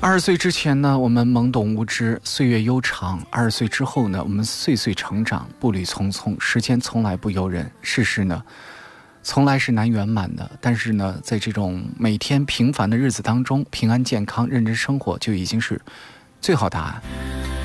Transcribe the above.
20岁之前呢，我们懵懂无知，岁月悠长；20岁之后呢，我们岁岁成长，步履匆匆。时间从来不由人，世事呢，从来是难圆满的。但是呢，在这种每天平凡的日子当中，平安健康、认真生活，就已经是最好答案。